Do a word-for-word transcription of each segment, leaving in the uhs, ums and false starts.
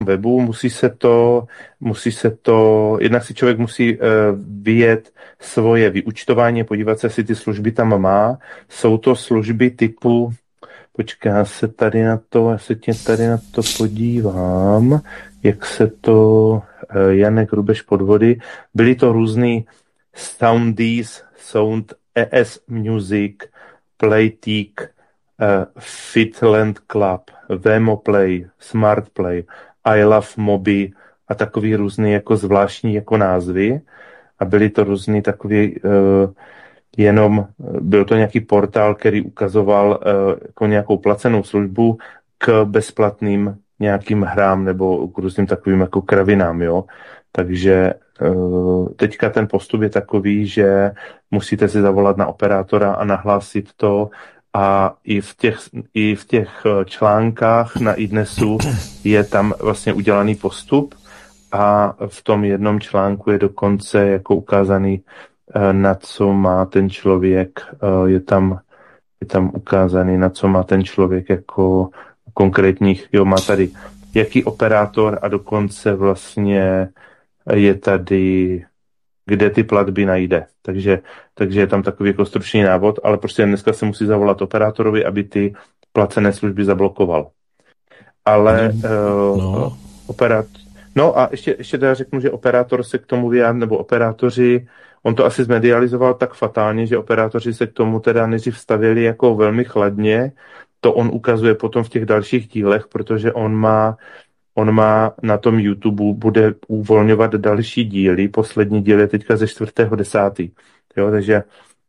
webu, musí se to, musí se to, jednak si člověk musí uh, vyjet svoje vyúčtování, podívat se, jestli ty služby tam má. Jsou to služby typu, počkej, já se tady na to, já se tě tady na to podívám, jak se to, uh, Janek Rubeš Podvody, byly to různý Soundees, Sound, E S Music, Playteak, uh, Fitland Club, Vemo Play, Smart Play, I Love Mobi a takový různý jako zvláštní jako názvy a byly to různý takový uh, jenom, byl to nějaký portál, který ukazoval uh, jako nějakou placenou službu k bezplatným nějakým hrám nebo k různým takovým jako kravinám, jo. Takže uh, teďka ten postup je takový, že musíte si zavolat na operátora a nahlásit to a i v těch, i v těch článkách na iDnesu je tam vlastně udělaný postup a v tom jednom článku je dokonce jako ukázaný, na co má ten člověk, je tam, je tam ukázaný, na co má ten člověk jako konkrétních, jo, má tady jaký operátor a dokonce vlastně je tady, kde ty platby najde. Takže, takže je tam takový jako stručný návod, ale prostě dneska se musí zavolat operátorovi, aby ty placené služby zablokoval. Ale no, uh, no. Operát... No a ještě, ještě teda řeknu, že operátor se k tomu vyjádří, nebo operátoři, on to asi zmedializoval tak fatálně, že operátoři se k tomu teda nejdřív stavěli jako velmi chladně. To on ukazuje potom v těch dalších dílech, protože on má On má na tom YouTube, bude uvolňovat další díly. Poslední díl je teďka ze čtvrtého desátý. Jo, takže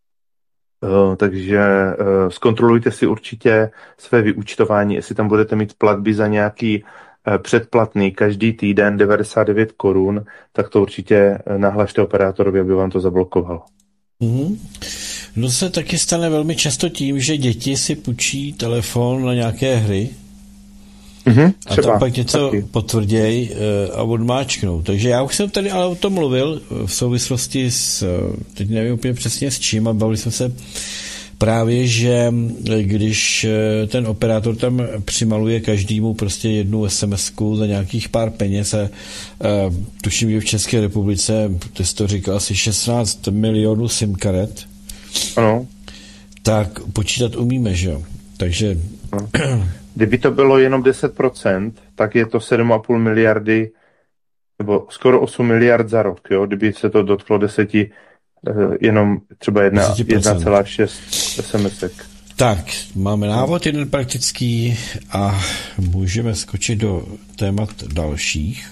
uh, takže uh, zkontrolujte si určitě své vyúčtování, jestli tam budete mít platby za nějaký uh, předplatný každý týden devadesát devět korun, tak to určitě nahlašte operátorovi, aby vám to zablokoval. Mm-hmm. No se taky stane velmi často tím, že děti si půjčí telefon na nějaké hry, Mm-hmm, a tam pak něco taky potvrděj uh, a odmáčknou. Takže já už jsem tady ale o tom mluvil v souvislosti s, teď nevím úplně přesně s čím, a bavili jsme se právě, že když ten operátor tam přimaluje každému prostě jednu SMSku za nějakých pár peněz a uh, tuším, že v České republice, ty jsi to říkal, asi šestnáct milionů SIM karet, ano, tak počítat umíme, že jo? Takže ano. Kdyby to bylo jenom deset procent, tak je to sedm a půl miliardy, nebo skoro osm miliard za rok, jo? Kdyby se to dotklo deseti, jenom třeba jedna celá šest SMSek. Tak, máme návod jeden praktický a můžeme skočit do témat dalších.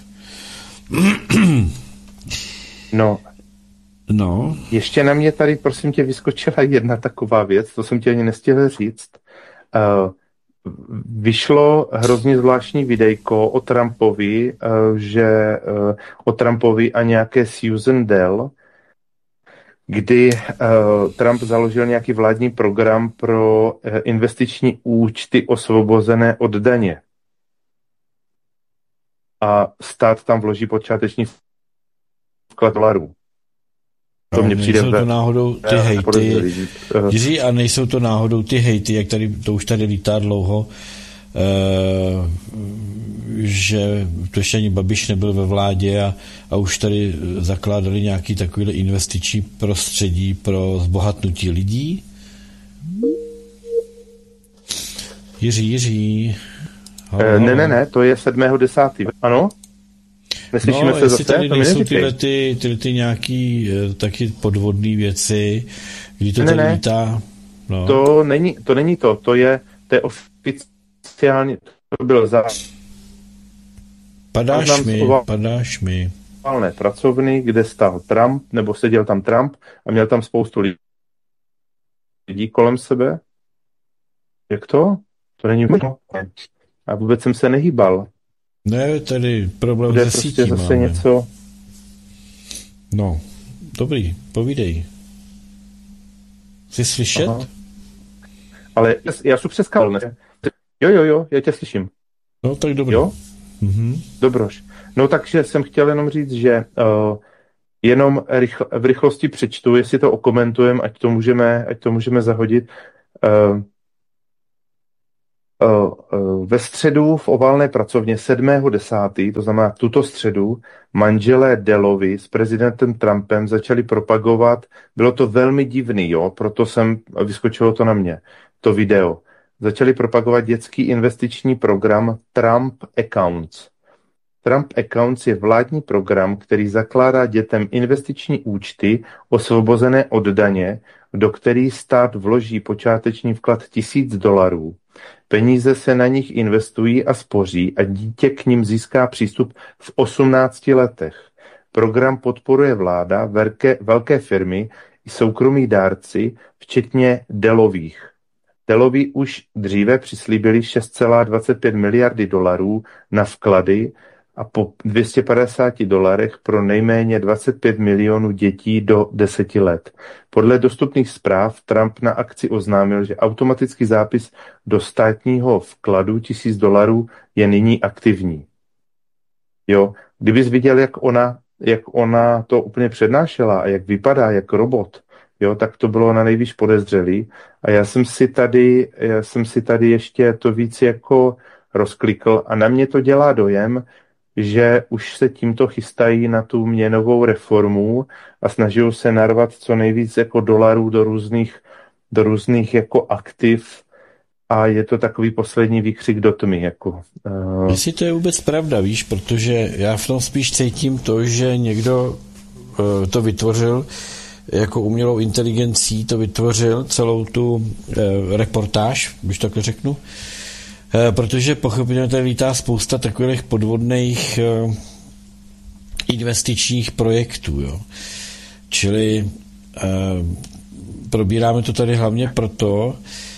No, no. Ještě na mě tady, prosím tě, vyskočila jedna taková věc, to jsem ti ani nestihl říct. Uh, Vyšlo hrozně zvláštní videjko o Trumpovi, že o Trumpovi a nějaké Susan Dell, kdy Trump založil nějaký vládní program pro investiční účty osvobozené od daně. A stát tam vloží počáteční vklad dolarů. To mě přijde nejsou to náhodou ty hejty, Jiří, a nejsou to náhodou ty hejty, jak tady, to už tady lítá dlouho, uh, že to ještě ani Babiš nebyl ve vládě a, a už tady zakládali nějaký takovýhle investiční prostředí pro zbohatnutí lidí. Jiří, Jiří. Halo, ne, ne, ne, to je sedmého desátého Ano? Neslyšíme no, se zase? Tady nejsou tyhle, ty, tyhle ty nějaký taky podvodné věci, kdy to ne, tady ne. lítá. No. To není, to není to, to je, to je oficiálně, to byl za... Padáš mi, padáš mi. Pracovny, kde stál Trump, nebo seděl tam Trump a měl tam spoustu lidí kolem sebe. Jak to? To není možné. A vůbec jsem se nehýbal. Ne, tady problém Kde se prostě sítí zase máme. něco... No, dobrý, povídej. Jsi slyšet? Aha. Ale já jsem přeskal, ne? Jo, jo, jo, já tě slyším. No, tak dobrý. Jo? Mhm. Dobroš. No, takže jsem chtěl jenom říct, že uh, jenom rychl, v rychlosti přečtu, jestli to okomentujeme, ať to můžeme, ať to můžeme zahodit. Uh, Ve středu v oválné pracovně sedmého desátého to znamená tuto středu, manželé Delovi s prezidentem Trumpem začali propagovat, bylo to velmi divný, jo, proto jsem, vyskočilo to na mě, to video. Začali propagovat dětský investiční program Trump Accounts. Trump Accounts je vládní program, který zakládá dětem investiční účty osvobozené od daně, do kterých stát vloží počáteční vklad tisíc dolarů. Peníze se na nich investují a spoří a dítě k nim získá přístup v osmnácti letech. Program podporuje vláda, velké, velké firmy i soukromí dárci, včetně Delových. Deloví už dříve přislíbili šest celá dvacet pět miliardy dolarů na vklady a po dvě stě padesát dolarech pro nejméně dvacet pět milionů dětí do deseti let. Podle dostupných zpráv Trump na akci oznámil, že automatický zápis do státního vkladu tisíc dolarů je nyní aktivní. Jo, kdybys viděl, jak ona, jak ona to úplně přednášela a jak vypadá, jak robot, jo, tak to bylo na nejvíc podezřelý. A já jsem si tady, já jsem si tady ještě to víc jako rozklikl a na mě to dělá dojem, že už se tímto chystají na tu měnovou reformu a snaží se narvat co nejvíc jako dolarů do různých, do různých jako aktiv a je to takový poslední výkřik do tmy. Jako, uh... Jestli to je vůbec pravda, víš, protože já v tom spíš cítím to, že někdo uh, to vytvořil jako umělou inteligencí, to vytvořil celou tu uh, reportáž, když takhle řeknu, protože pochopitelně tady lítá spousta takových podvodných uh, investičních projektů. Jo. Čili uh, probíráme to tady hlavně proto,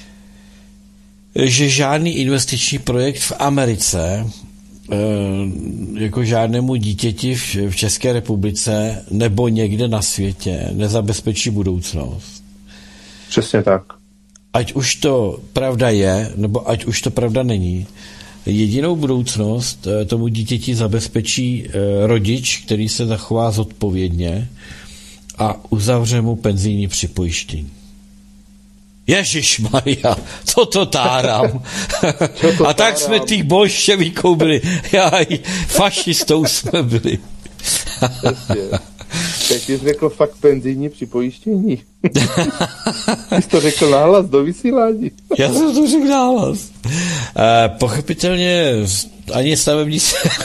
že žádný investiční projekt v Americe uh, jako žádnému dítěti v, v České republice nebo někde na světě nezabezpečí budoucnost. Přesně tak. Ať už to pravda je, nebo ať už to pravda není, jedinou budoucnost tomu dítěti zabezpečí rodič, který se zachová zodpovědně a uzavře mu penzijní připojištění. Ježišmarja, co to tárám? to a tak jsme těch bolševíků byli. Jaj, fašistou jsme byli. Tak jsi řekl fakt penzijní připojištění. Jsi to řekl nahlas do vysílání. Já jsem to řekl nahlas. E, pochopitelně ani stavební...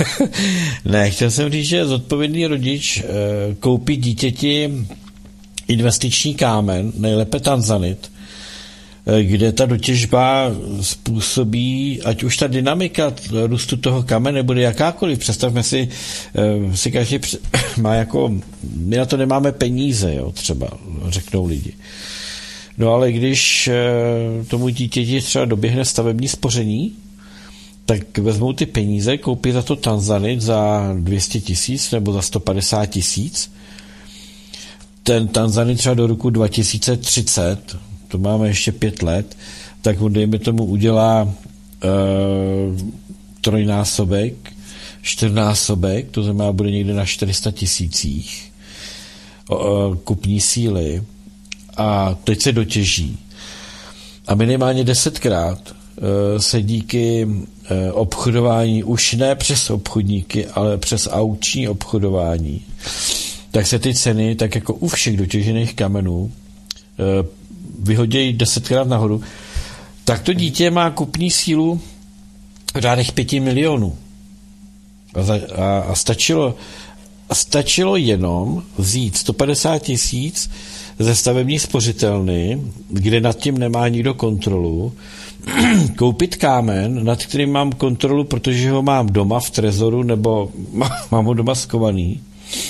ne, chtěl jsem říct, že zodpovědný rodič e, koupí dítěti investiční kámen, nejlépe tanzanit, e, kde ta dotěžba způsobí, ať už ta dynamika růstu toho kamene bude jakákoliv. Představme si, e, si každý má jako... My na to nemáme peníze, jo, třeba, řeknou lidi. No ale když e, tomu dítěti třeba doběhne stavební spoření, tak vezmou ty peníze, koupí za to tanzanit za dvě stě tisíc nebo za sto padesát tisíc. Ten tanzanit třeba do roku dva tisíce třicet, to máme ještě pět let, tak on dejme tomu udělá e, trojnásobek, čtyřnásobek, to znamená bude někde na čtyři sta tisících kupní síly a teď se dotěží. A minimálně desetkrát se díky obchodování, už ne přes obchodníky, ale přes aukční obchodování, tak se ty ceny, tak jako u všech dotěžených kamenů, vyhodějí desetkrát nahoru, tak to dítě má kupní sílu v řádech pěti milionů. A, za, a, a stačilo stačilo jenom vzít sto padesát tisíc ze stavební spořitelny, kde nad tím nemá nikdo kontrolu, koupit kámen, nad kterým mám kontrolu, protože ho mám doma v trezoru, nebo mám ho doma skovaný.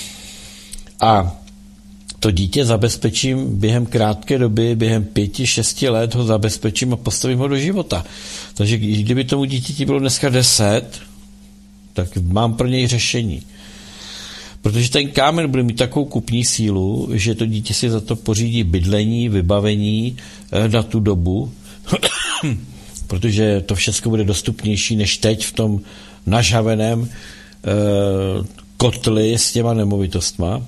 A to dítě zabezpečím během krátké doby, během pěti, šesti let ho zabezpečím a postavím ho do života. Takže kdyby tomu dítěti bylo dneska deset, tak mám pro něj řešení. Protože ten kámen bude mít takovou kupní sílu, že to dítě si za to pořídí bydlení, vybavení na tu dobu, protože to všechno bude dostupnější než teď v tom nažhaveném eh, kotli s těma nemovitostma.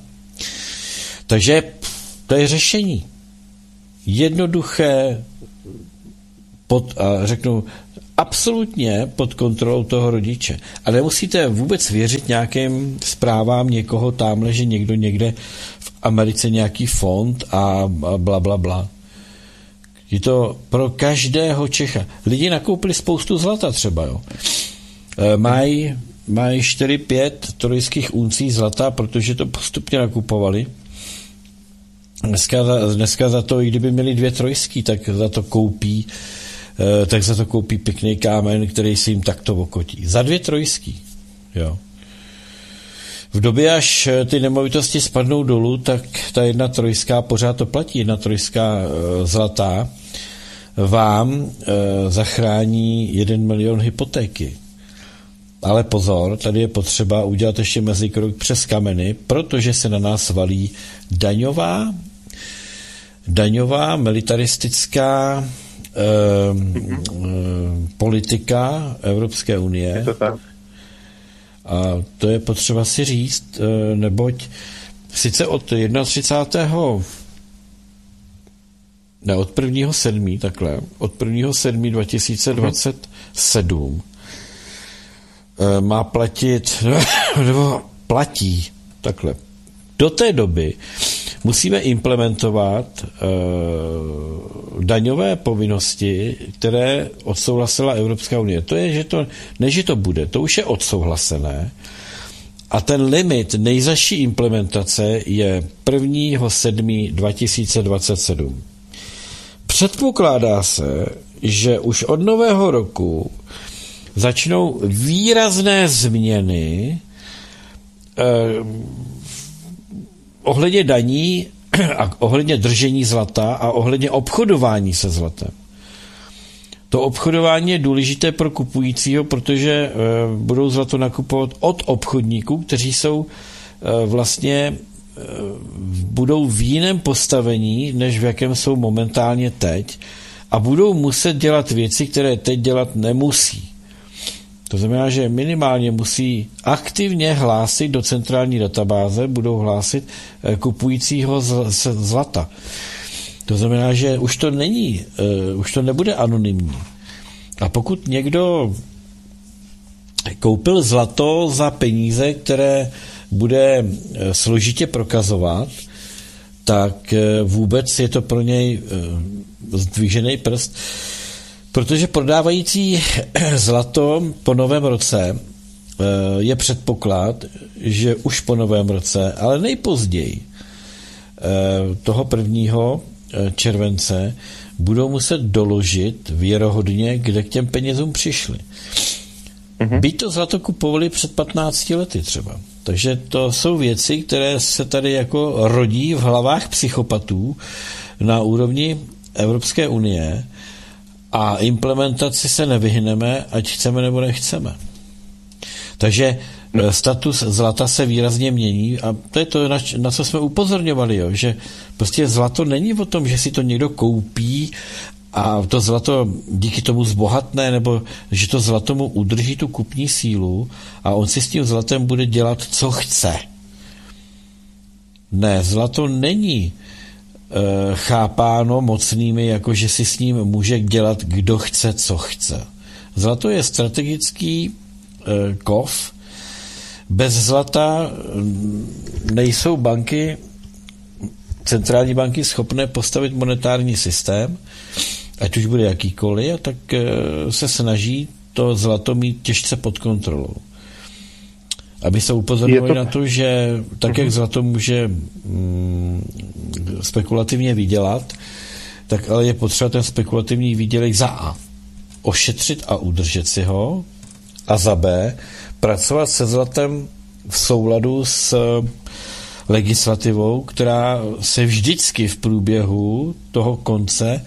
Takže to je řešení. Jednoduché, pod, a řeknu, absolutně pod kontrolou toho rodiče. A nemusíte vůbec věřit nějakým zprávám někoho tamhle, že někdo někde v Americe nějaký fond a bla, bla, bla. Je to pro každého Čecha. Lidi nakoupili spoustu zlata třeba, jo. Mají mají čtyři pět trojských uncí zlata, protože to postupně nakupovali. Dneska, dneska za to, i kdyby měli dvě trojský, tak za to koupí tak za to koupí pěkný kámen, který si jim takto okotí. Za dvě trojský. Jo. V době, až ty nemovitosti spadnou dolů, tak ta jedna trojská, pořád to platí, jedna trojská e, zlatá, vám e, zachrání jeden milion hypotéky. Ale pozor, tady je potřeba udělat ještě mezikrok přes kameny, protože se na nás valí daňová, daňová, militaristická e, e, politika Evropské unie. Je to tak. A to je potřeba si říct, neboť sice od třicátého prvního ne, od prvního sedmého takhle, od prvního sedmého dva tisíce dvacet sedm hmm. má platit, nebo platí takhle. Do té doby musíme implementovat uh, daňové povinnosti, které odsouhlasila Evropská unie. To je, že to, ne, že to bude, to už je odsouhlasené. A ten limit nejzaší implementace je prvního sedmého dva tisíce dvacet sedm. Předpokládá se, že už od nového roku začnou výrazné změny uh, ohledně daní a ohledně držení zlata a ohledně obchodování se zlatem. To obchodování je důležité pro kupujícího, protože e, budou zlato nakupovat od obchodníků, kteří jsou e, vlastně e, budou v jiném postavení, než v jakém jsou momentálně teď a budou muset dělat věci, které teď dělat nemusí. To znamená, že minimálně musí aktivně hlásit do centrální databáze, budou hlásit kupujícího zlata. To znamená, že už to není, už to nebude anonymní. A pokud někdo koupil zlato za peníze, které bude složitě prokazovat, tak vůbec je to pro něj zdvižený prst. Protože prodávající zlato po novém roce je předpoklad, že už po novém roce, ale nejpozději toho prvního července budou muset doložit věrohodně, kde k těm penězům přišli. Mm-hmm. Byť to zlato kupovali před patnácti lety třeba. Takže to jsou věci, které se tady jako rodí v hlavách psychopatů na úrovni Evropské unie, a implementaci se nevyhneme, ať chceme nebo nechceme. Takže status zlata se výrazně mění a to je to, na, na co jsme upozorňovali, jo, že prostě zlato není o tom, že si to někdo koupí a to zlato díky tomu zbohatne, nebo že to zlato mu udrží tu kupní sílu a on si s tím zlatem bude dělat, co chce. Ne, zlato není chápáno mocnými, jako že si s ním může dělat, kdo chce, co chce. Zlato je strategický e, kov. Bez zlata nejsou banky, centrální banky schopné postavit monetární systém, ať už bude jakýkoliv, a tak e, se snaží to zlato mít těžce pod kontrolou. Aby se upozorňovali to... na to, že tak, jak zlato může mm, spekulativně vydělat, tak ale je potřeba ten spekulativní výdělek za A ošetřit a udržet si ho a za B pracovat se zlatem v souladu s legislativou, která se vždycky v průběhu toho konce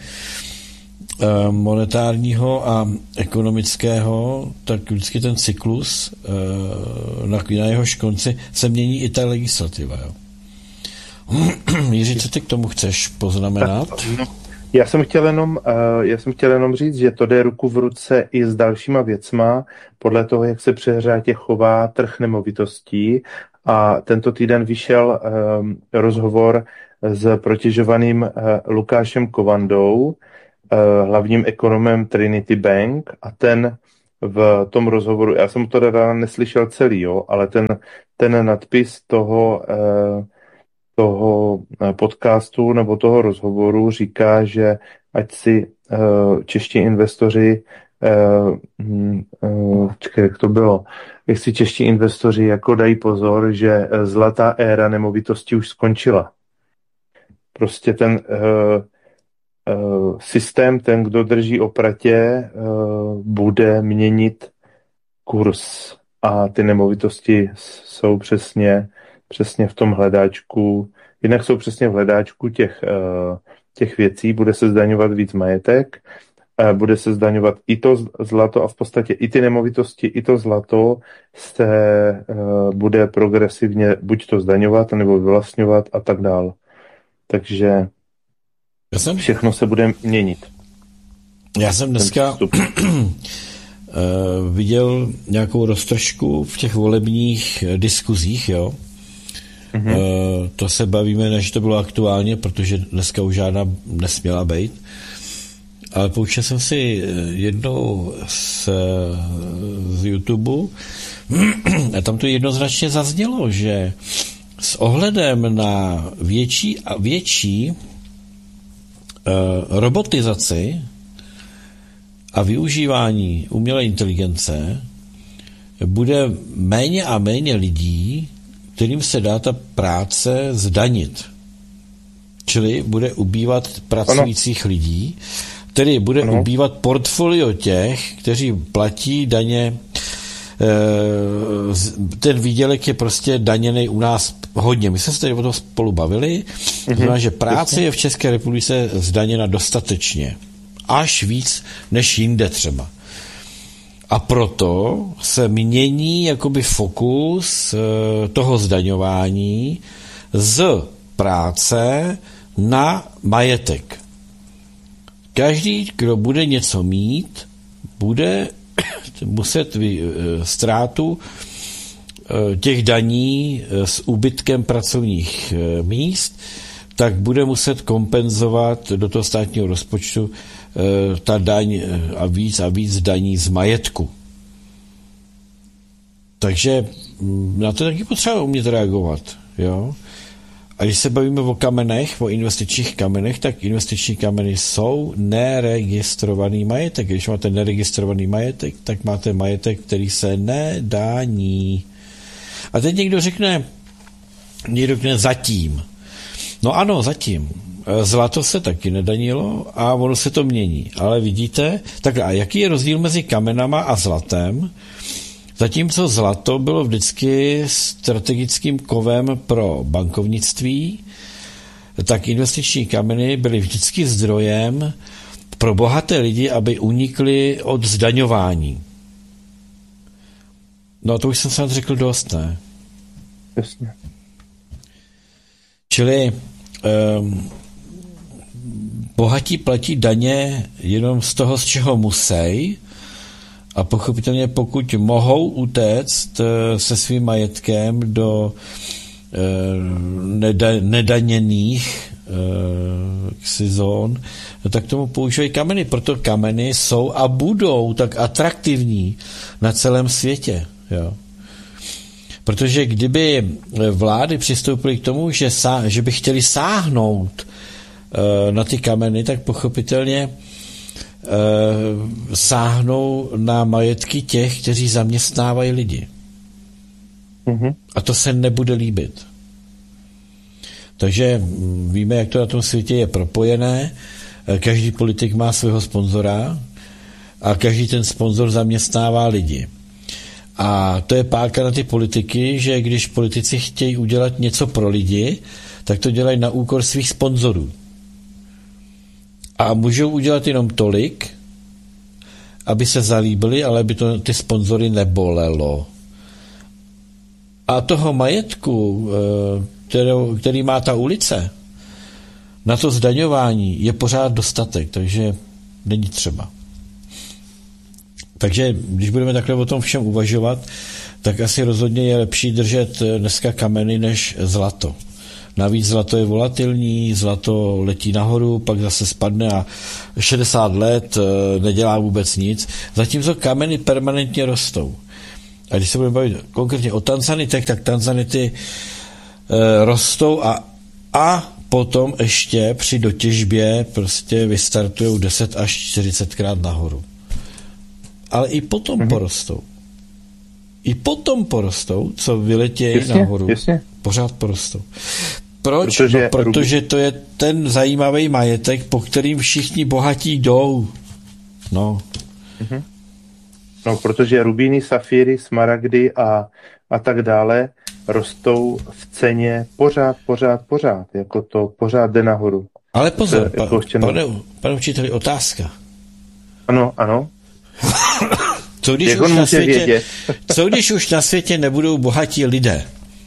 monetárního a ekonomického, tak vždycky ten cyklus, na, na jehož konci se mění i ta legislativa. Jo. Jiří, co ty k tomu chceš poznamenat? Já jsem chtěl jenom, já jsem chtěl jenom říct, že to jde ruku v ruce i s dalšíma věcma, podle toho, jak se přehřátě chová trh nemovitostí. A tento týden vyšel rozhovor s protěžovaným Lukášem Kovandou, hlavním ekonomem Trinity Bank a ten v tom rozhovoru, já jsem to teda neslyšel celý, jo, ale ten, ten nadpis toho, toho podcastu nebo toho rozhovoru říká, že ať si čeští investoři, čekaj, jak to bylo, jak si čeští investoři jako dají pozor, že zlatá éra nemovitosti už skončila. Prostě ten uh, uh, systém, ten, kdo drží opratě, uh, bude měnit kurz a ty nemovitosti jsou přesně, přesně v tom hledáčku, jinak jsou přesně v hledáčku těch, uh, těch věcí, bude se zdaňovat víc majetek, uh, bude se zdaňovat i to zlato a v podstatě i ty nemovitosti, i to zlato se uh, bude progresivně buď to zdaňovat, nebo vyvlastňovat a tak dál. Takže já jsem, všechno se bude měnit. Já jsem dneska viděl nějakou roztržku v těch volebních diskuzích, jo. Mm-hmm. To se bavíme, než to bylo aktuálně, protože dneska už žádná nesměla být. Ale poučil jsem si jednou z, z YouTube a tam to jednoznačně zaznělo, že s ohledem na větší a větší uh, robotizaci a využívání umělé inteligence bude méně a méně lidí, kterým se dá ta práce zdanit. Čili bude ubývat pracujících ano. lidí, tedy bude ano. ubývat portfolio těch, kteří platí daně. Ten výdělek je prostě daněný u nás hodně. My jsme se tady o tom spolu bavili. Mm-hmm. Znamená, že práce je v České republice zdaněna dostatečně. Až víc než jinde třeba. A proto se mění jakoby fokus toho zdaňování z práce na majetek. Každý, kdo bude něco mít, bude muset ztrátu těch daní s úbytkem pracovních míst, tak bude muset kompenzovat do toho státního rozpočtu ta daň a víc a víc daní z majetku. Takže na to taky potřeba umět reagovat. Jo? A když se bavíme o kamenech, o investičních kamenech, tak investiční kameny jsou neregistrovaný majetek. Když máte neregistrovaný majetek, tak máte majetek, který se nedání. A teď někdo řekne, někdo řekne zatím. No ano, zatím. Zlato se taky nedanilo a ono se to mění. Ale vidíte, tak a jaký je rozdíl mezi kamenama a zlatem? Zatímco zlato bylo vždycky strategickým kovem pro bankovnictví, tak investiční kameny byly vždycky zdrojem pro bohaté lidi, aby unikli od zdaňování. No to už jsem snad řekl dost, ne? Jasně. Čili um, bohatí platí daně jenom z toho, z čeho musí, a pochopitelně pokud mohou utéct se svým majetkem do eh, neda, nedaněných eh, zón, tak tomu používají kameny. Proto kameny jsou a budou tak atraktivní na celém světě. Jo. Protože kdyby vlády přistoupily k tomu, že, sá, že by chtěli sáhnout eh, na ty kameny, tak pochopitelně sáhnou na majetky těch, kteří zaměstnávají lidi. Mm-hmm. A to se nebude líbit. Takže víme, jak to na tom světě je propojené. Každý politik má svého sponzora a každý ten sponzor zaměstnává lidi. A to je páka na ty politiky, že když politici chtějí udělat něco pro lidi, tak to dělají na úkor svých sponzorů. A můžou udělat jenom tolik, aby se zalíbili, ale aby to ty sponzory nebolelo. A toho majetku, kterou, který má ta ulice, na to zdaňování je pořád dostatek, takže není třeba. Takže když budeme takhle o tom všem uvažovat, tak asi rozhodně je lepší držet dneska kameny než zlato. Navíc zlato je volatilní, zlato letí nahoru, pak zase spadne a šedesát let nedělá vůbec nic. Zatímco kameny permanentně rostou. A když se budeme bavit konkrétně o tanzanitech, tak tanzanity e, rostou a, a potom ještě při dotěžbě prostě vystartujou deset až čtyřicet krát nahoru. Ale i potom mm-hmm. porostou. I potom porostou, co vyletějí jasně, nahoru. Jasně. Pořád porostou. Proč? Protože, no, protože to je ten zajímavý majetek, po kterým všichni bohatí jdou. No. Mm-hmm. No, protože rubíny, safíry, smaragdy a, a tak dále rostou v ceně pořád, pořád, pořád. Jako to pořád jde nahoru. Ale pozor, to, jako pa, pane, pane učiteli, otázka. Ano, ano. Co když, už na světě, co když už na světě nebudou bohatí lidé?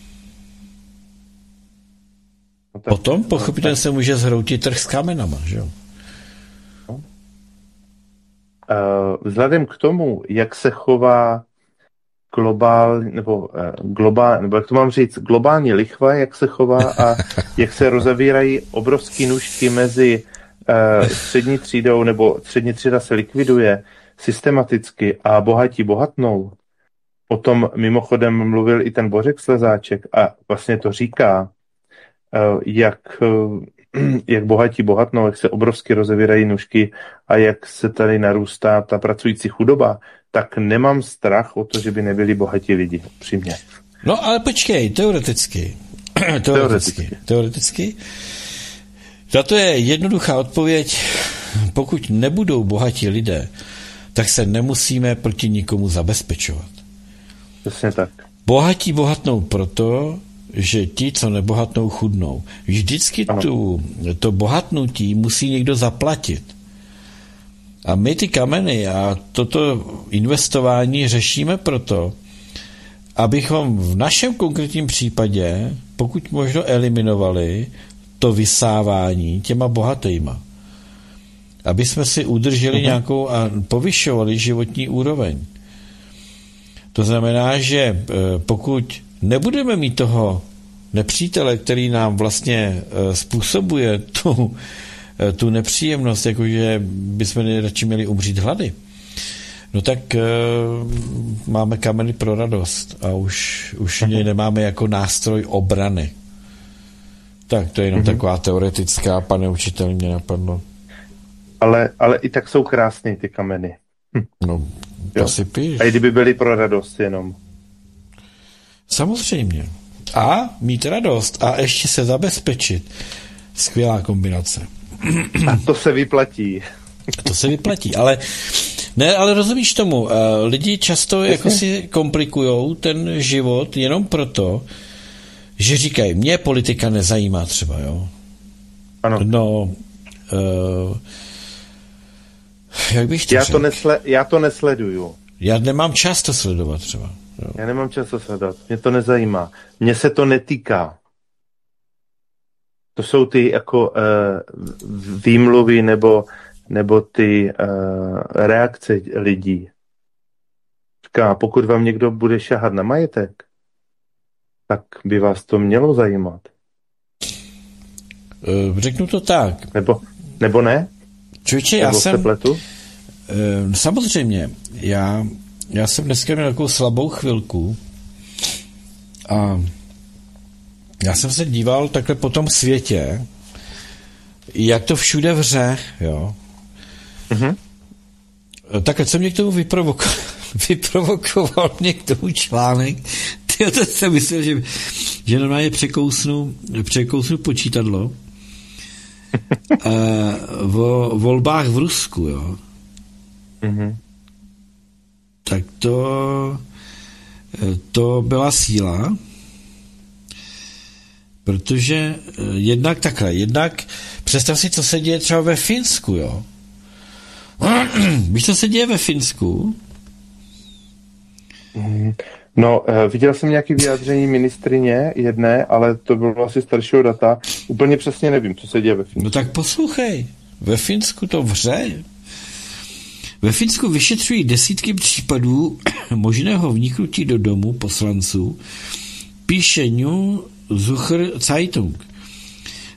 No tak, potom pochopitelně no, se může zhroutit trh s kamenama, že jo? No. Uh, vzhledem k tomu, jak se chová globál, nebo, uh, globál, nebo jak to mám říct, globální lichva, jak se chová a jak se rozavírají obrovský nůžky mezi uh, střední třídou, nebo střední třída se likviduje systematicky a bohatí bohatnou. O tom mimochodem mluvil i ten Bořek Slezáček a vlastně to říká, jak, jak bohatí bohatnou, jak se obrovsky rozevírají nůžky a jak se tady narůstá ta pracující chudoba, tak nemám strach o to, že by nebyli bohatí lidi, přímě. No ale počkej, teoreticky. teoreticky. Teoreticky. teoreticky. Za to je jednoduchá odpověď. Pokud nebudou bohatí lidé, tak se nemusíme proti nikomu zabezpečovat. Přesně tak. Bohatí bohatnou proto, že ti, co nebohatnou, chudnou. Vždycky tu, to bohatnutí musí někdo zaplatit. A my ty kameny a toto investování řešíme proto, abychom v našem konkrétním případě, pokud možno eliminovali to vysávání těma bohatýma. Aby jsme si udrželi uh-huh. nějakou a povyšovali životní úroveň. To znamená, že pokud nebudeme mít toho nepřítele, který nám vlastně způsobuje tu, tu nepříjemnost, jakože bychom radši měli umřít hlady, no tak máme kameny pro radost a už, už uh-huh. nemáme jako nástroj obrany. Tak to je jenom uh-huh. taková teoretická, pane učitel, mě napadlo. Ale, ale i tak jsou krásný ty kameny. Hm. No, to si píš. A i kdyby byly pro radost jenom. Samozřejmě. A mít radost a ještě se zabezpečit. Skvělá kombinace. A to se vyplatí. To se vyplatí, ale ne, ale rozumíš tomu, lidi často jako si komplikujou ten život jenom proto, že říkají, mě politika nezajímá třeba, jo. Ano. No, uh, jak bych to já řekl? to, nesle, já to nesleduju. Já nemám čas to sledovat třeba. Jo. Já nemám čas to sledovat. Mě to nezajímá. Mně se to netýká. To jsou ty jako uh, výmluvy nebo, nebo ty uh, reakce lidí. Říká, pokud vám někdo bude šahat na majetek, tak by vás to mělo zajímat. Uh, řeknu to tak. Nebo, nebo ne? Čuči, já jsem... Uh, samozřejmě, já, já jsem dneska měl takovou slabou chvilku a já jsem se díval takhle po tom světě, jak to všude vře, jo. Mm-hmm. Takhle, co mě k tomu vyprovokoval, vyprovokoval mě k tomu článek, tyjo, to jsem myslel, že, že normálně překousnu, překousnu počítadlo uh, o volbách v Rusku, jo. Mm-hmm. Tak to to byla síla, protože jednak takhle, jednak představ si, co se děje třeba ve Finsku, jo. Víš, co se děje ve Finsku? No, viděl jsem nějaké vyjádření ministrině jedné, ale to bylo asi staršího data. Úplně přesně nevím, co se děje ve Finsku. No tak poslouchej, ve Finsku to vře. Ve Finsku vyšetřují desítky případů možného vniknutí do domu poslanců, píše New Zucher Zeitung.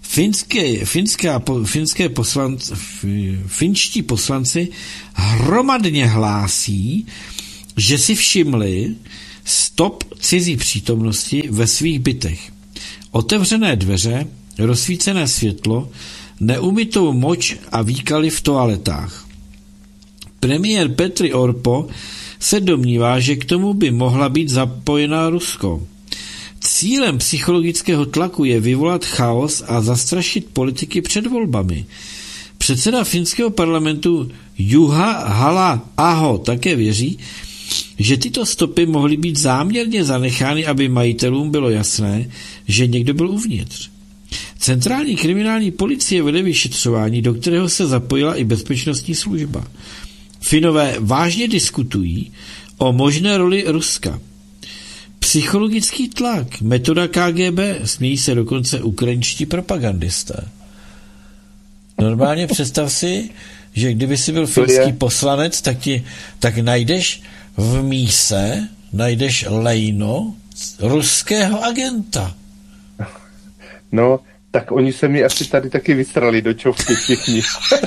finské, finská, finské poslanci, finští poslanci hromadně hlásí, že si všimli stop cizí přítomnosti ve svých bytech. Otevřené dveře, rozsvícené světlo, neumytou moč a výkaly v toaletách. Premiér Petr Orpo se domnívá, že k tomu by mohla být zapojená Rusko. Cílem psychologického tlaku je vyvolat chaos a zastrašit politiky před volbami. Předseda finského parlamentu Juha Halla-aho také věří, že tyto stopy mohly být záměrně zanechány, aby majitelům bylo jasné, že někdo byl uvnitř. Centrální kriminální policie vede vyšetřování, do kterého se zapojila i bezpečnostní služba. Finové vážně diskutují o možné roli Ruska. Psychologický tlak, metoda K G B, smějí se dokonce ukrajinští propagandisté. Normálně představ si, že kdyby si byl finský poslanec, tak, ti, tak najdeš v míse, najdeš lejno ruského agenta. No, tak oni se mi asi tady taky vysrali do čovky všichni.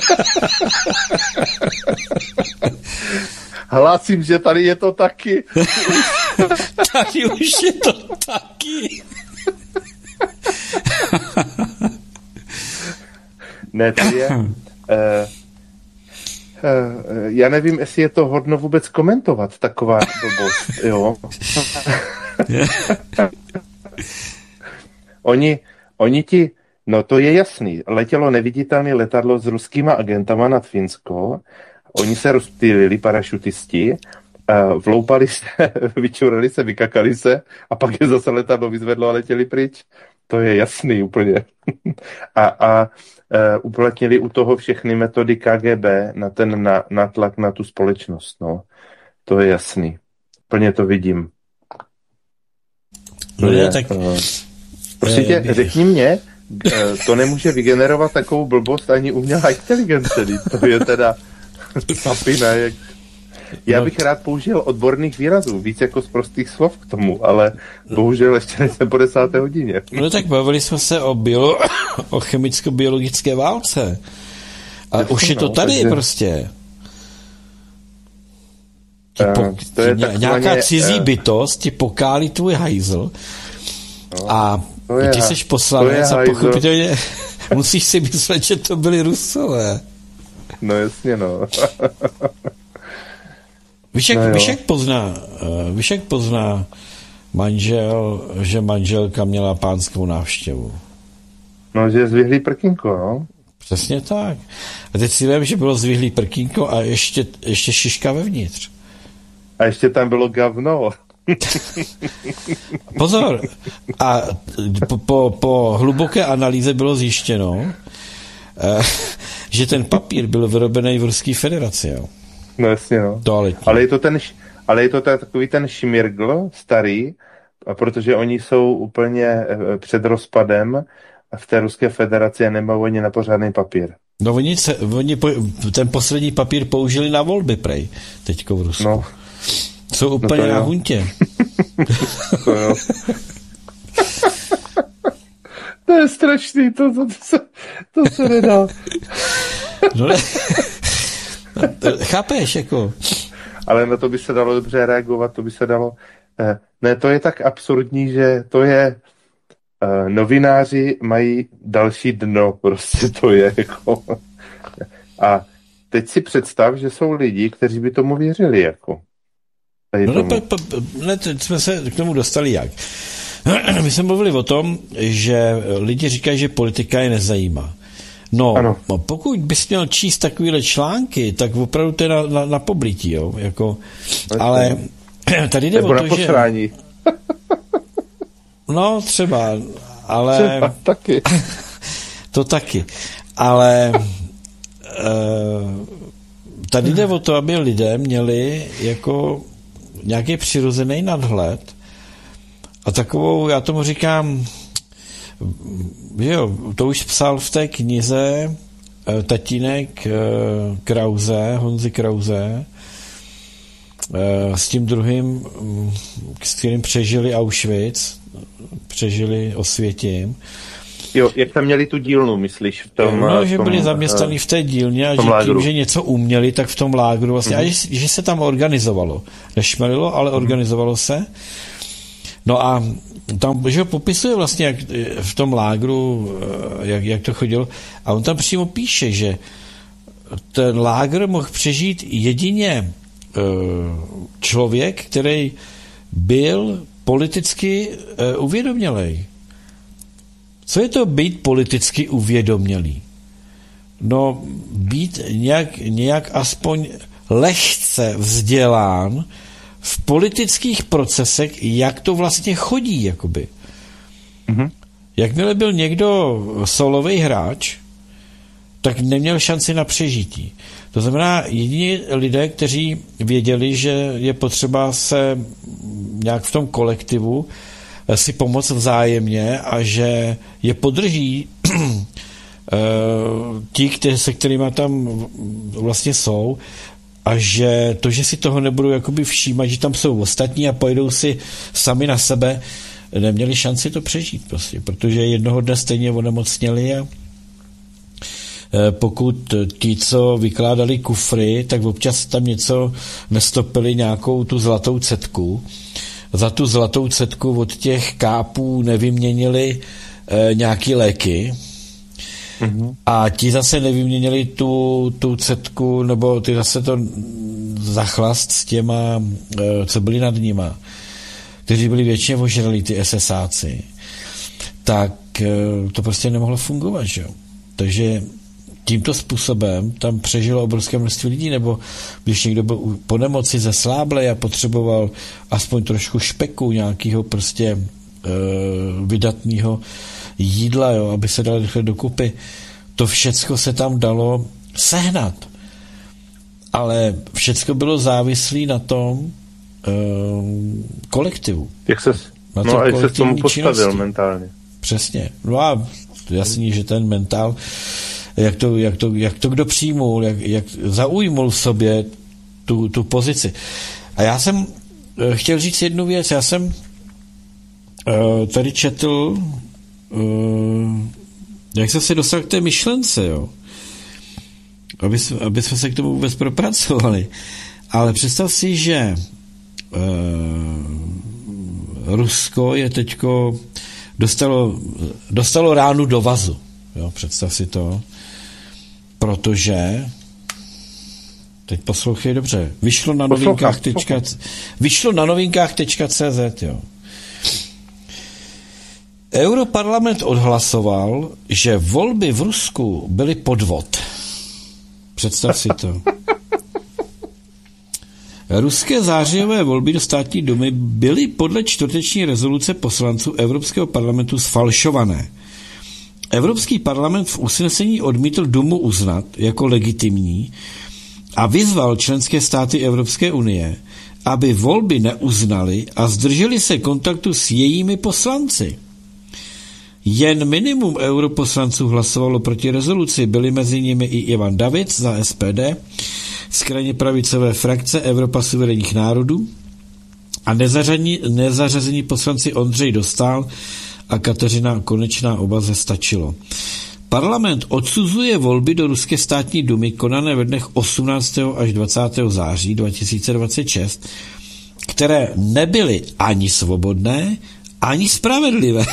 Hlásím, že tady je to taky. Tady už je to taky. Ne, to je... Uh, uh, já nevím, jestli je to hodno vůbec komentovat, taková blbost, jo. oni, oni ti... No to je jasný. Letělo neviditelné letadlo s ruskýma agentama nad Finsko. Oni se rozptýlili, parašutisti, vloupali se, vyčurali se, vykakali se a pak je zase letadlo vyzvedlo a letěli pryč. To je jasný úplně. a a e, uplatnili u toho všechny metody K G B na ten na, natlak na tu společnost. No. To je jasný. Plně to vidím. To no je, tak... uh, prosím tě, řekni mě, to nemůže vygenerovat takovou blbost ani umělá inteligence. To je teda papina. Jak... Já bych rád použil odborných výrazů, víc jako z prostých slov k tomu, ale bohužel ještě nejsem po desáté hodině. No tak bavili jsme se o, bio, o chemicko-biologické válce. A Teď už je to tady takže... prostě. Po, uh, to je ně, nějaká cizí uh, bytost ti pokálí tvůj hajzl no, a ty ha, seš poslanec a pochopitelně musíš si myslet, že to byli Rusové. No jasně, no. Víš, jak, no víš, jak pozná, uh, víš, jak pozná manžel, že manželka měla pánskou návštěvu? No, že je zvyhlý prkínko, no. Přesně tak. A teď si vím, že bylo zvyhlý prkínko a ještě, ještě šiška vevnitř. A ještě tam bylo gavno. Pozor. A po, po, po hluboké analýze bylo zjištěno, uh, že ten papír byl vyrobený v Ruské federaci, jo. No jasně, no. Toaletní. Ale je to ten, ale je to takový ten šmirgl starý, protože oni jsou úplně před rozpadem a v té Ruské federaci nemají oni na pořádný papír. No oni, se, oni po, ten poslední papír použili na volby, prej, teďko v Rusku. No. Jsou úplně no na huntě. To jo. To je strašný, to, to, to, se, to se nedá. No ne. Chápeš, jako. Ale na to by se dalo dobře reagovat, to by se dalo... Eh, ne, to je tak absurdní, že to je... Eh, novináři mají další dno, prostě to je jako... A teď si představ, že jsou lidi, kteří by tomu věřili, jako. No ne, pa, pa, ne, teď jsme se k tomu dostali jak. My jsme mluvili o tom, že lidi říkají, že politika je nezajímá. No, ano. Pokud bys měl číst takovýhle články, tak opravdu to je na, na, na poblítí, jo, jako, ale tady jde Nebo o na to, posrání. že... No, třeba, ale... Třeba taky. To taky, ale uh, tady jde o to, aby lidé měli jako nějaký přirozený nadhled a takovou, já tomu říkám, jo, to už psal v té knize tatínek Krause, Honzy Krause, s tím druhým, s kterým přežili Auschwitz, přežili Osvětim, Jo, jak tam měli tu dílnu, myslíš? V tom, no, v že tom, byli zaměstnaní v té dílně a že lágru. tím, že něco uměli, tak v tom lágru vlastně, mm-hmm. a že, že se tam organizovalo. Nešmelilo, ale mm-hmm. organizovalo se. No a tam, že popisuje vlastně, jak v tom lágru, jak, jak to chodilo, a on tam přímo píše, že ten lágr mohl přežít jedině člověk, který byl politicky uvědomělej. Co je to být politicky uvědomělý? No, být nějak, nějak aspoň lehce vzdělán v politických procesech, jak to vlastně chodí, jakoby. Mm-hmm. Jakmile byl někdo solový hráč, tak neměl šanci na přežití. To znamená, jediní lidé, kteří věděli, že je potřeba se nějak v tom kolektivu si pomoct vzájemně a že je podrží ti, kteří, se kterými tam vlastně jsou, a že to, že si toho nebudou jakoby všímat, že tam jsou ostatní a pojedou si sami na sebe, neměli šanci to přežít prostě, protože jednoho dne stejně onemocněli a pokud ti, co vykládali kufry, tak občas tam něco nestopili, nějakou tu zlatou cetku. Za tu zlatou cetku od těch kápů nevyměnili e, nějaký léky. Mm-hmm. A ti zase nevyměnili tu, tu cetku, nebo ty zase to zachlast s těma, e, co byli nad nima, kteří byli většině ožralí, ty esesáci. Tak e, to prostě nemohlo fungovat, že jo. Takže tímto způsobem tam přežilo obrovské množství lidí, nebo když někdo byl po nemoci zesláblej a potřeboval aspoň trošku špeku, nějakého prostě e, vydatného jídla, jo, aby se dali rychle dokupy. To všecko se tam dalo sehnat. Ale všecko bylo závislé na tom e, kolektivu. Jak se, no a jak se tomu postavil činnosti. Mentálně. Přesně. No a jasný, že ten mentál Jak to, jak to, jak to kdo přijmul, jak, jak zaujmul v sobě tu, tu pozici. A já jsem uh, chtěl říct jednu věc. Já jsem uh, tady četl, uh, jak jsem se dostal k té myšlence, jo. Aby, aby jsme se k tomu vůbec propracovali. Ale představ si, že uh, Rusko je teďko dostalo, dostalo ránu do vazu. Jo, představ si to. Protože teď poslouchej dobře. Vyšlo na novinkách. Tečka, vyšlo na novinkách tečka cé zet, jo. Europarlament odhlasoval, že volby v Rusku byly podvod. Představ si to. Ruské zářijové volby do státní dumy byly podle čtvrteční rezoluce poslanců Evropského parlamentu sfalšované. Evropský parlament v usnesení odmítl Dumu uznat jako legitimní a vyzval členské státy Evropské unie, aby volby neuznali a zdrželi se kontaktu s jejími poslanci. Jen minimum europoslanců hlasovalo proti rezoluci, byli mezi nimi i Ivan Davids za es pé dé z krajně pravicové frakce Evropa suverénních národů a nezařazení, nezařazení poslanci Ondřej Dostál a Kateřina Konečná, oba ze Stačilo. Parlament odsuzuje volby do Ruské státní dumy konané ve dnech osmnáctého až dvacátého září dva tisíce dvacet šest, které nebyly ani svobodné, ani spravedlivé.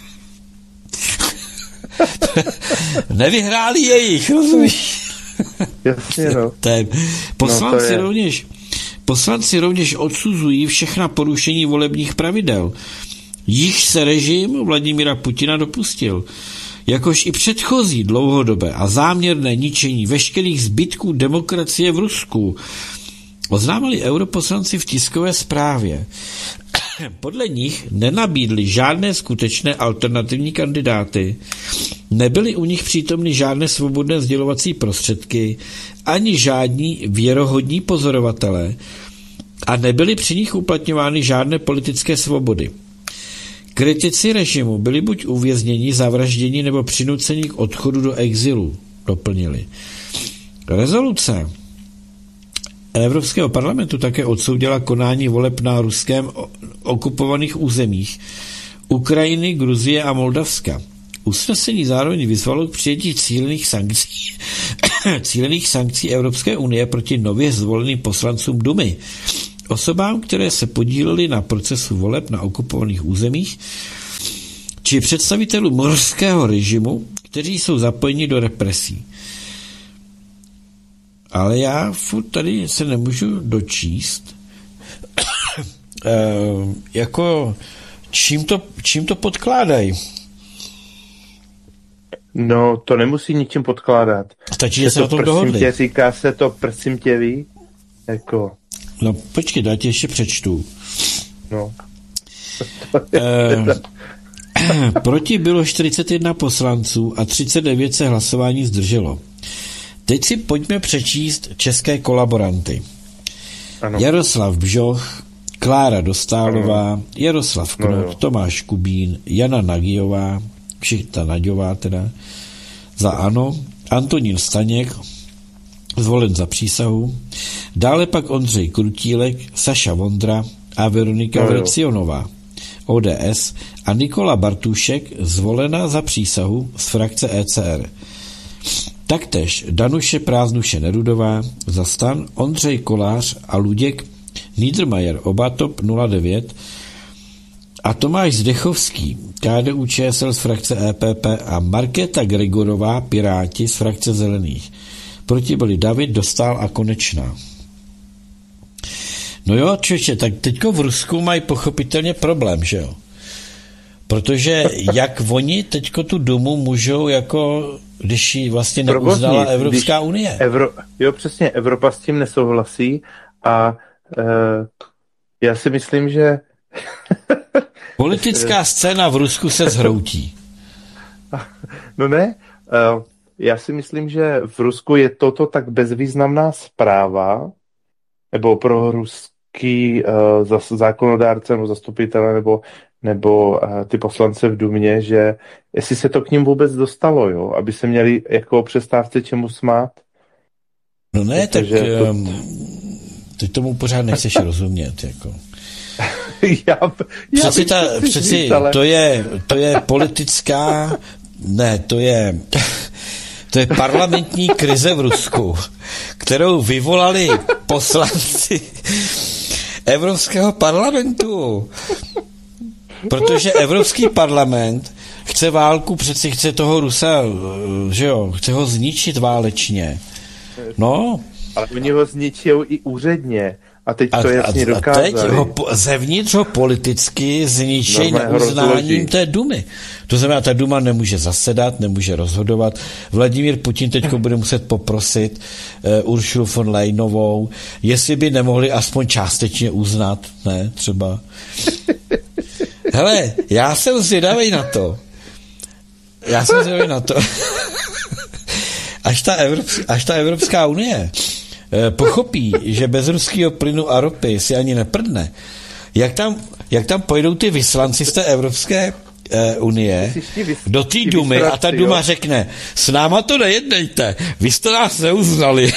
Nevyhráli jejich, rozumíš? Jasně, no. Poslanci, no to je... rovněž, poslanci rovněž odsuzují všechna porušení volebních pravidel, již se režim Vladimíra Putina dopustil, jakož i předchozí dlouhodobé a záměrné ničení veškerých zbytků demokracie v Rusku, oznámili europoslanci v tiskové zprávě. Podle nich nenabídli žádné skutečné alternativní kandidáty, nebyly u nich přítomny žádné svobodné sdělovací prostředky, ani žádní věrohodní pozorovatelé a nebyly při nich uplatňovány žádné politické svobody. Kritici režimu byli buď uvězněni, zavražděni nebo přinuceni k odchodu do exilu, doplnili. Rezoluce Evropského parlamentu také odsoudila konání voleb na ruském okupovaných územích Ukrajiny, Gruzie a Moldavska Usnesení zároveň vyzvalo k přijetí cílených sankcí, cílených sankcí Evropské unie proti nově zvoleným poslancům Dumy, osobám, které se podílely na procesu voleb na okupovaných územích, či představitelů morského režimu, kteří jsou zapojeni do represí. Ale já furt tady se nemůžu dočíst, e, jako čím to, čím to podkládají. No, to nemusí ničím podkládat. Stačí, že se o tom dohodli. Tě, říká se to, prosím tě, ví? Jako... No, počkej, dá tě ještě přečtu. No. e, proti bylo čtyřicet jedna poslanců a třicet devět se hlasování zdrželo. Teď si pojďme přečíst české kolaboranty. Ano. Jaroslav Bžoch, Klára Dostálová, ano. Jaroslav Knop, no, Tomáš Kubín, Jana Nagyová, všichni Nagyová teda, za ANO, Antonín Staněk, zvolen za přísahu, dále pak Ondřej Krutílek, Saša Vondra a Veronika no, Vrecionová, O D S, a Nikola Bartušek, zvolena za přísahu z frakce E C R. Taktéž Danuše Prázdnuše Nerudová za STAN, Ondřej Kolář a Luděk Niedermayer, oba TOP nula devět, a Tomáš Zdechovský, K D U Č S L z frakce E P P, a Markéta Gregorová, Piráti z frakce Zelených. Proti byli David, Dostál a Konečná. No jo, člověče, tak teďko v Rusku mají pochopitelně problém, že jo? Protože jak oni teďko tu Dumu můžou jako, když ji vlastně neuznala Evropská unie. Evro, jo, přesně, Evropa s tím nesouhlasí a e, já si myslím, že politická scéna v Rusku se zhroutí. No ne, e, já si myslím, že v Rusku je toto tak bezvýznamná zpráva, nebo pro ruský uh, zákonodárce nebo zastupitele nebo, nebo uh, ty poslance v Dumě, že jestli se to k ním vůbec dostalo, jo, aby se měli jako přestávce čemu smát. No ne, protože tak to... um, ty tomu pořád nechceš rozumět, jako. já, já přeci ta, přeci říct, ale... to je, to je politická, ne, to je... To je parlamentní krize v Rusku, kterou vyvolali poslanci Evropského parlamentu. Protože Evropský parlament chce válku, přeci chce toho Rusa, že jo, chce ho zničit válečně. No. Ale oni ho zničijou i úředně. A teď to jasně dokázali. A teď ho zevnitř ho politicky zničí neuznáním té Dumy. To znamená, ta Duma nemůže zasedat, nemůže rozhodovat. Vladimír Putin teď bude muset poprosit uh, Ursulu von Leyenovou, jestli by nemohli aspoň částečně uznat, ne, třeba. Hele, já jsem zvědavý na to. Já jsem zvědavý na to. až, ta Evropská, až ta Evropská unie pochopí, že bez ruského plynu a ropy si ani neprdne, jak tam, jak tam pojedou ty vyslanci z té Evropské eh, unie do té Dumy a ta Duma řekne, s náma to nejednejte, vy jste nás neuznali.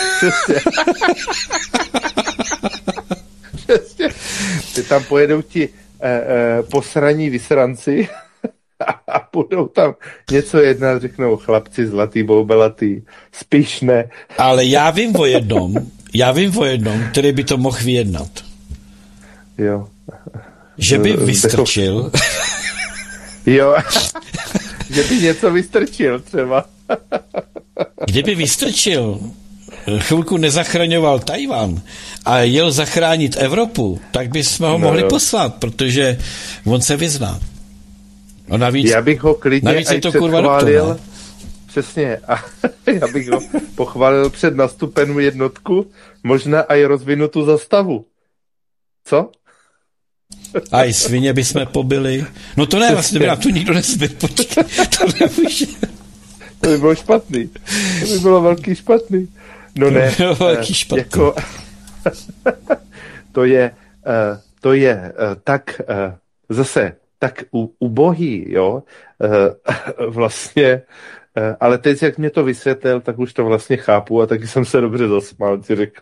Přesně. Ty tam pojedou ti eh, eh, posraní vysranci a budou tam něco jednat, řeknou chlapci zlatý, boubelatý, spíš ne. Ale já vím o jednom, já vím o jednom, který by to mohl vyjednat. Jo. Že by vystrčil. Jo. Že by něco vystrčil třeba. Kdyby vystrčil, chvilku nezachraňoval Tajvan a jel zachránit Evropu, tak bychom ho no mohli jo. poslat, protože on se vyzná. No navíc, já bych ho klidně navíc je to kurva doktor, přesně, a já bych ho pochválil před nastupem jednotku, možná i rozvinutou zastavu. Co? A i svině bychom pobili. No to ne, vlastně by nám tu nikdo nesbyl, počkej, to nemůže. To by bylo špatný. To by bylo velký špatný. No ne, to, velký špatný. Jako, to je, to je tak zase tak ubohý, jo, vlastně, ale teď, jak mě to vysvětlil, tak už to vlastně chápu a taky jsem se dobře zasmál, ti řekl.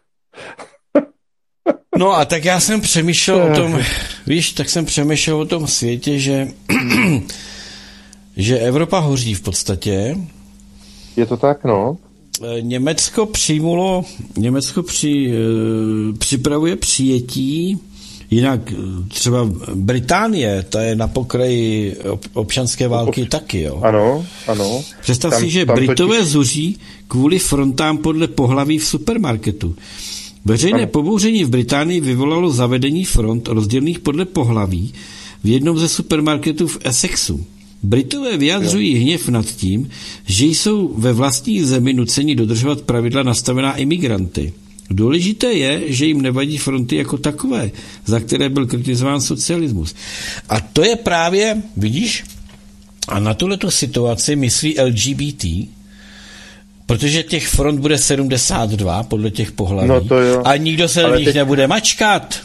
No a tak já jsem přemýšlel o tom, víš, tak jsem přemýšlel o tom světě, že že Evropa hoří v podstatě. Je to tak, no. Německo přijmulo, Německo při, připravuje přijetí, jinak třeba Británie, ta je na pokraji občanské války Ob... taky, jo. Ano, ano. Představ tam, si, že Britové totiž... zuří kvůli frontám podle pohlaví v supermarketu. Veřejné ano. pobouření v Británii vyvolalo zavedení front rozdělených podle pohlaví v jednom ze supermarketů v Essexu. Britové vyjadřují jo. hněv nad tím, že jsou ve vlastní zemi nuceni dodržovat pravidla nastavená imigranty. Důležité je, že jim nevadí fronty jako takové, za které byl kritizován socialismus. A to je právě, vidíš, a na tuhletu situaci myslí L G B T, protože těch front bude sedmdesát dva podle těch pohlaví no to jo. a nikdo se do nich teď... nebude mačkat.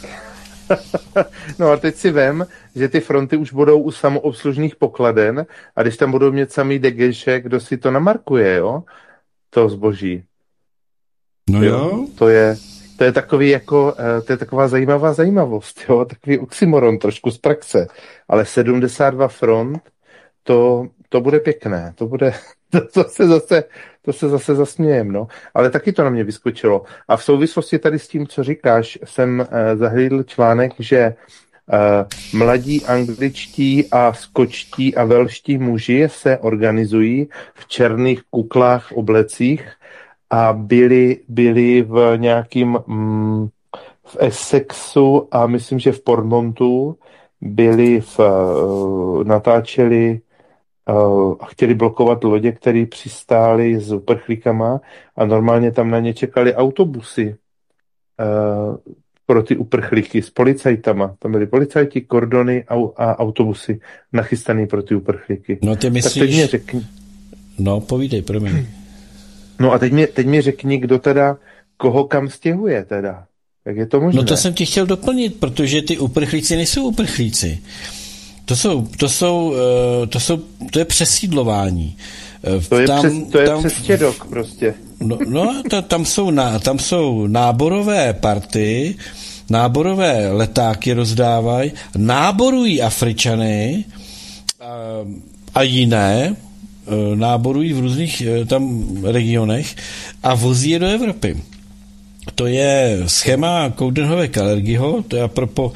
No a teď si vem, že ty fronty už budou u samoobslužných pokladen a když tam budou mít samý degeše, kdo si to namarkuje, jo? To zboží. No jo. jo. To je, to je takový jako, to je taková zajímavá zajímavost, jo? Takový oxymoron trošku z praxe. Ale sedmdesát dva front, to, to bude pěkné. To bude, to, to se zase, to se zase zasmějem, no. Ale taky to na mě vyskočilo. A v souvislosti tady s tím, co říkáš, jsem uh, zahlídl článek, že uh, mladí angličtí a skočtí a velští muži se organizují v černých kuklách oblecích a byli, byli v nějakým mm, v Essexu a myslím, že v Portmontu byli v, uh, natáčeli a chtěli blokovat lodě, které přistály s uprchlíkama a normálně tam na ně čekali autobusy uh, pro ty uprchlíky s policajtama. Tam byli policajti, kordony a, a autobusy nachystaný pro ty uprchlíky. No ty myslíš... Tak teď mě řekni... No, povídej, promiň. No a teď mě, teď mě řekni, kdo teda, koho kam stěhuje teda. Jak je to možné? No to jsem ti chtěl doplnit, protože ty uprchlíci nejsou uprchlíci. To jsou, to jsou, to jsou, to je přesídlování. To je, tam, přes, to je tam, přes čedok prostě. No, no to, tam, jsou na, tam jsou náborové party, náborové letáky rozdávají, náborují Afričany a, a jiné, náborují v různých tam regionech a vozí je do Evropy. To je schéma Coudenhove Kalergiho, to je apropo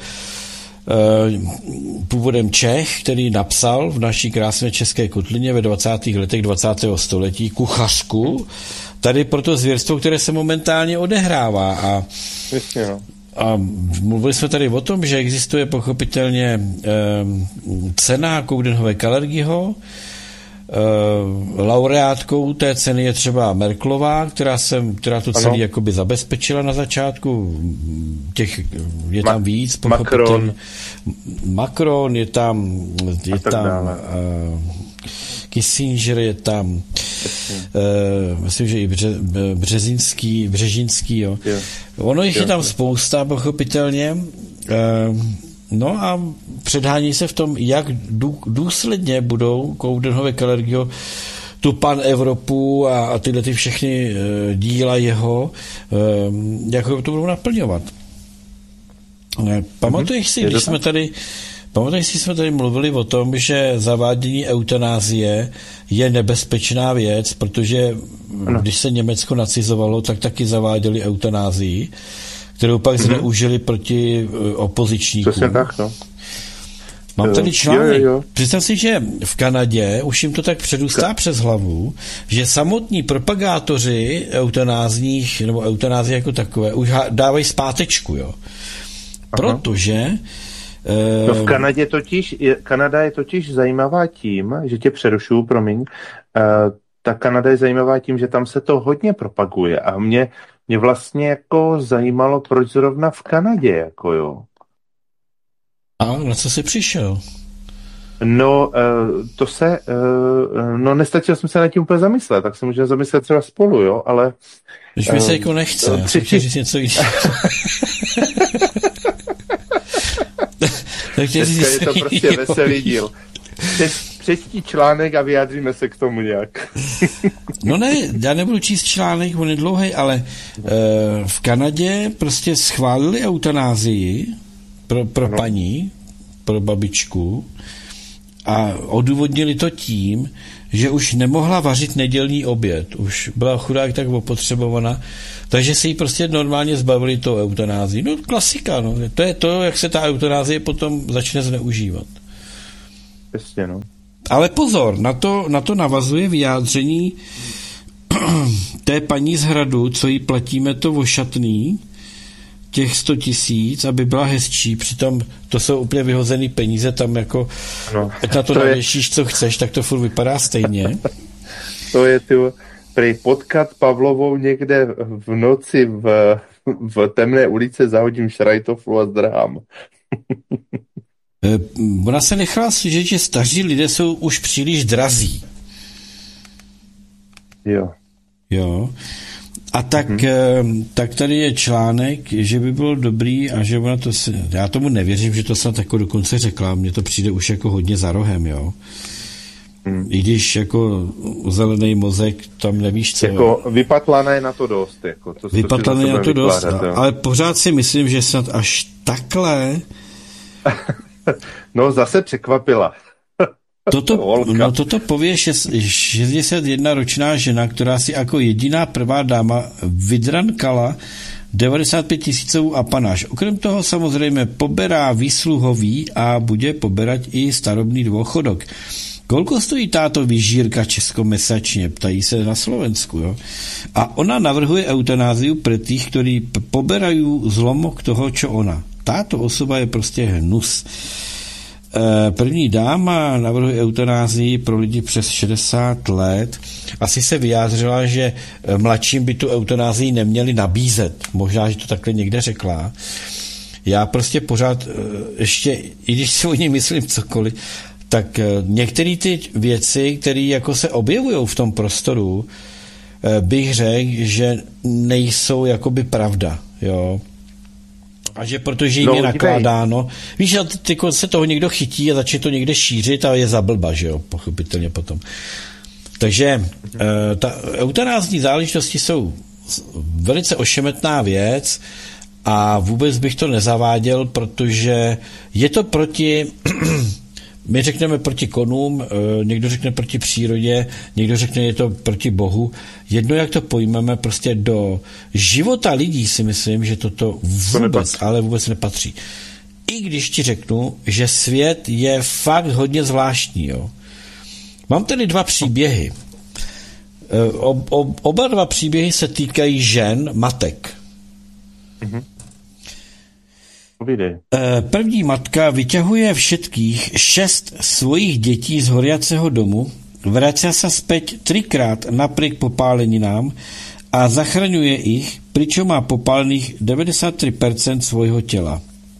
původem Čech, který napsal v naší krásné české kotlině ve dvacátých letech dvacátého století kuchařku, tady pro to zvěrstvo, které se momentálně odehrává. A, a mluvili jsme tady o tom, že existuje pochopitelně eh, cena Coudenhove Kalergiho. Uh, laureátkou té ceny je třeba Merkelová, která, jsem, která to celý jakoby zabezpečila na začátku. Těch je tam Ma- víc. Macron. Macron je tam, je tam uh, Kissinger je tam, uh, myslím, že i Bře, Březinský, Břežinský, jo. Jo. Ono jich jo. je tam spousta, pochopitelně. Uh, No a předhání se v tom, jak důsledně budou Coudenhove Kalergiho tu pan Evropu a, a tyhle ty všechny e, díla jeho, e, jak to budou naplňovat. E, pamatuješ si, když jsme tady pamatuješ si, jsme tady mluvili o tom, že zavádění eutanázie je nebezpečná věc, protože ano. když se Německo nacizovalo, tak taky zaváděli eutanázii, kterou pak mm-hmm. zneužili proti opozičníkům. Přesně tak, no. Mám tady článek. Jo, jo. Představ si, že v Kanadě už jim to tak předůstá Ka- přes hlavu, že samotní propagátoři eutanázních, nebo eutanázie jako takové, už dávají zpátečku, jo. Protože... No v Kanadě totiž, je, Kanada je totiž zajímavá tím, že tě přerušuju, promiň, uh, ta Kanada je zajímavá tím, že tam se to hodně propaguje a mě Mě vlastně jako zajímalo, proč zrovna v Kanadě, jako jo. A na co jsi přišel? No, to se, no nestačil jsem se na tím úplně zamyslet, tak se můžeme zamyslet třeba spolu, jo, ale... Když mi se jako nechce, já chci říct něco jiného. Dneska je to prostě veselý díl. Přečtí článek a vyjádříme se k tomu nějak. No ne, já nebudu číst článek, on je dlouhý, ale e, v Kanadě prostě schválili eutanázii pro, pro paní, pro babičku A odůvodnili to tím, že už nemohla vařit nedělní oběd. Už byla chudák tak opotřebovaná, takže se jí prostě normálně zbavili tou eutanází. No klasika, no. To je to, jak se ta eutanázie potom začne zneužívat. Přesně, no. Ale pozor, na to, na to navazuje vyjádření té paní z Hradu, co jí platíme to ošatný, těch sto tisíc, aby byla hezčí, přitom to jsou úplně vyhozený peníze, tam jako, no, ať na to, to navěšíš, je... co chceš, tak to furt vypadá stejně. To je tu, prý potkat Pavlovou někde v noci v, v temné ulici, zahodím šrajtoflu a zdrhám. Ona se nechala slyšet, že staří lidé jsou už příliš drazí. Jo. Jo. A tak, hmm. tak tady je článek, že by bylo dobrý a že ona to se, já tomu nevěřím, že to snad jako dokonce řekla, mně to přijde už jako hodně za rohem, jo. Hmm. I když jako zelený mozek, tam nevíš co. Jako vypatlané je na to dost. Jako to, vypatlané je na to dost, jo. Ale pořád si myslím, že snad až takhle. No zase překvapila. Toto, no toto pově šedesátijednaročná žena, která si jako jediná prvá dáma vydrankala devadesát pět tisícovou apanáž. Okrem toho samozřejmě poberá výsluhový a bude poberať i starobný dôchodok. Kolko stojí táto vyžírka českomesačně? Ptají se na Slovensku. Jo? A ona navrhuje eutanáziu pre tých, ktorí poberajú zlomok toho, čo ona. Táto osoba je prostě hnus. První dáma navrhuje eutanázii pro lidi přes šedesát let. Asi se vyjádřila, že mladším by tu eutanázii neměli nabízet. Možná, že to takhle někde řekla. Já prostě pořád ještě, i když si o ní myslím cokoliv, tak některé ty věci, které jako se objevují v tom prostoru, bych řekl, že nejsou jakoby pravda. Jo. A že protože jim no, je nakládáno. Víš, ty se toho někdo chytí a začne to někde šířit a je za blba, že jo, pochopitelně potom. Takže e, ta eutanázní záležitosti jsou velice ošemetná věc a vůbec bych to nezaváděl, protože je to proti, my řekneme proti konům, e, někdo řekne proti přírodě, někdo řekne je to proti Bohu. Jedno, jak to pojmeme, prostě do života lidí si myslím, že toto vůbec, ale vůbec nepatří. I když ti řeknu, že svět je fakt hodně zvláštní. Jo. Mám tady dva příběhy. O, o, oba dva příběhy se týkají žen, matek. Mhm. První matka vyťahuje všetkých šest svojich dětí z horiaceho domu, vracia sa späť trikrát napriek popáleninám a zachraňuje ich, pričom má popálených devadesát tri percent svojho těla.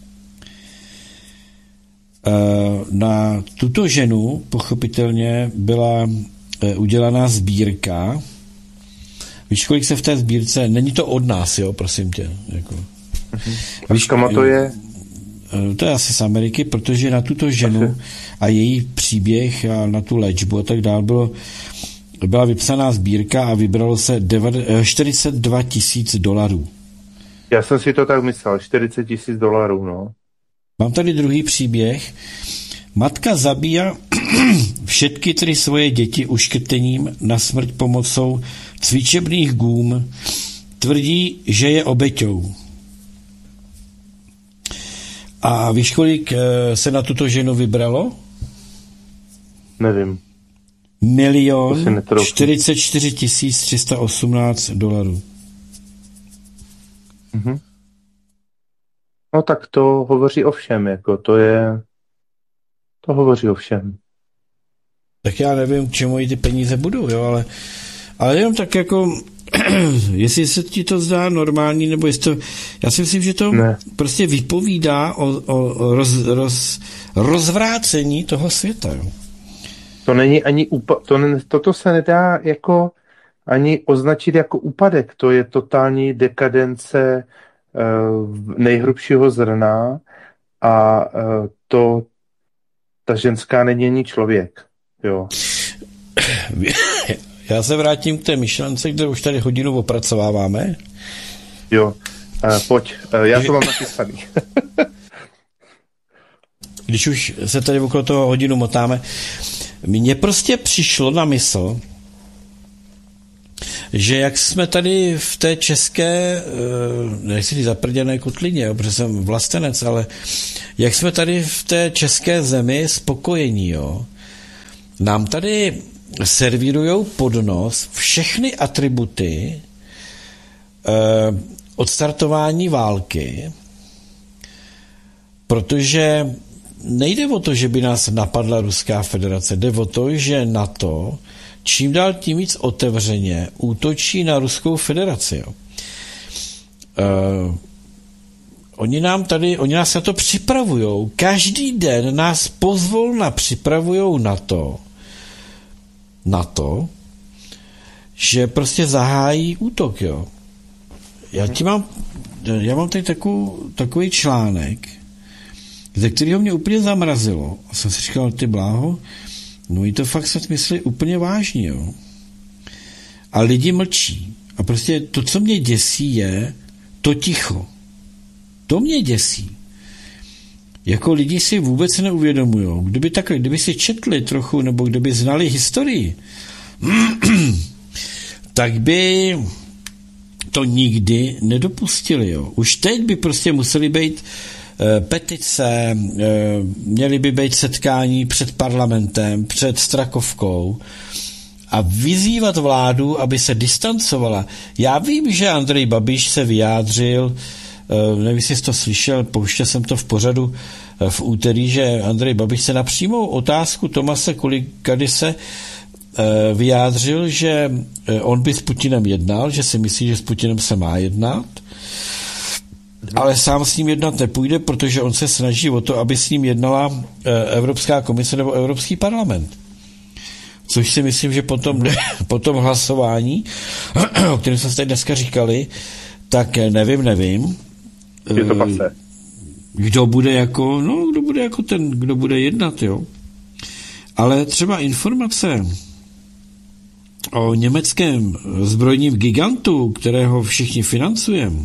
Na tuto ženu pochopitelně byla udělaná sbírka. Víš, kolik se v té sbírce, není to od nás, jo, prosím tě. Jako. Víš, kama to je? To je asi z Ameriky, protože na tuto ženu a její příběh a na tu léčbu a tak dále bylo, byla vypsaná sbírka a vybralo se čtyřicet dva tisíc dolarů. Já jsem si to tak myslel, čtyřicet tisíc dolarů, no. Mám tady druhý příběh. Matka zabíja všetky tři svoje děti uškrtením na smrť pomocou cvičebných gum. Tvrdí, že je obeťou. A víš, kolik se na tuto ženu vybralo? Nevím. Milion čtyřicet čtyři tisíc tři sta osmnáct dolarů. Mhm. No tak to hovoří o všem, jako to je, to hovoří o všem. Tak já nevím, k čemu jí ty peníze budou, jo, ale, ale jenom tak jako, jestli se ti to zdá normální, nebo jestli to, já si myslím, že to ne. Prostě vypovídá o, o roz, roz, rozvrácení toho světa, jo. To není ani, upa- to ne, toto se nedá jako ani označit jako úpadek, to je totální dekadence nejhrubšího zrna a to ta ženská není ani člověk. Jo. Já se vrátím k té myšlence, kde už tady hodinu opracováváme. Jo, pojď, já to mám nachystaný. když už se tady okolo toho hodinu motáme, mně prostě přišlo na mysl, že jak jsme tady v té české, nechci říct zaprděné kotlině, jo, protože jsem vlastenec, ale jak jsme tady v té české zemi spokojení, jo, nám tady servírujou pod nos všechny atributy eh, odstartování války, protože nejde o to, že by nás napadla Ruská federace, jde o to, že NATO čím dál tím víc otevřeně útočí na Ruskou federaci. Jo. Uh, oni nám tady, oni nás na to připravujou. Každý den nás pozvolna připravujou na to, na to, že prostě zahájí útok. Jo. Já ti mám, já mám tady takovou, takový článek, ze kterého mě úplně zamrazilo. A jsem si říkal, ty bláho, no i to fakt se myslí úplně vážně, jo. A lidi mlčí. A prostě to, co mě děsí, je to ticho. To mě děsí. Jako lidi si vůbec neuvědomujou. Kdyby takhle, kdyby si četli trochu, nebo kdyby znali historii, tak by to nikdy nedopustili, jo. Už teď by prostě museli být petice, měly by být setkání před parlamentem, před Strakovkou a vyzývat vládu, aby se distancovala. Já vím, že Andrej Babiš se vyjádřil, nevím, jestli jsi to slyšel, pouštěl jsem to v pořadu v úterý, že Andrej Babiš se na přímou otázku Tomase Kulikadise vyjádřil, že on by s Putinem jednal, že si myslí, že s Putinem se má jednat, ale sám s ním jednat nepůjde, protože on se snaží o to, aby s ním jednala Evropská komise nebo Evropský parlament. Což si myslím, že potom, potom hlasování, o kterém jsme tady dneska říkali, tak nevím, nevím. Je to pase. Kdo bude jako, no, kdo bude jako ten, kdo bude jednat, jo. Ale třeba informace o německém zbrojním gigantu, kterého všichni financujeme,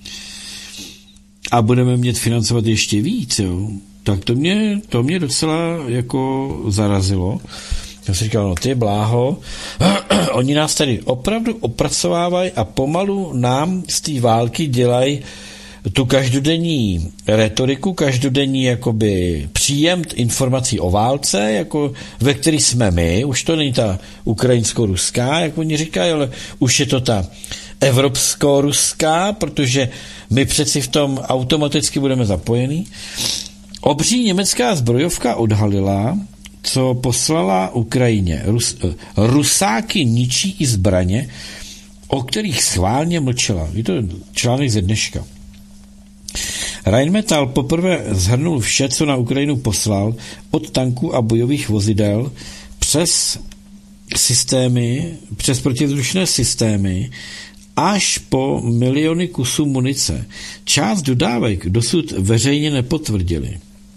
a budeme mět financovat ještě víc, jo, tak to mě, to mě docela jako zarazilo. Já jsem říkal, no ty bláho, oni nás tady opravdu opracovávají a pomalu nám z té války dělají tu každodenní retoriku, každodenní jakoby příjem informací o válce, jako ve který jsme my, už to není ta ukrajinsko-ruská, jak oni říkají, ale už je to ta evropsko-ruská, protože my přeci v tom automaticky budeme zapojení. Obří německá zbrojovka odhalila, co poslala Ukrajině. Rus, Rusáky ničí i zbraně, o kterých schválně mlčela. Je to článek ze dneška. Rheinmetall poprvé shrnul vše, co na Ukrajinu poslal, od tanků a bojových vozidel přes systémy, přes protivzdušné systémy, až po miliony kusů munice. Část dodávek dosud veřejně nepotvrdili.